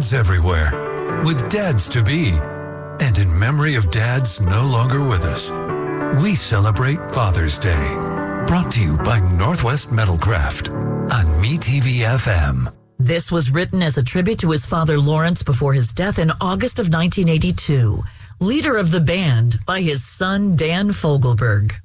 dads everywhere, with dads-to-be, and in memory of dads no longer with us, we celebrate Father's Day. Brought to you by Northwest Metalcraft on MeTV FM. This was written as a tribute to his father Lawrence before his death in August of 1982. Leader of the band by his son Dan Fogelberg.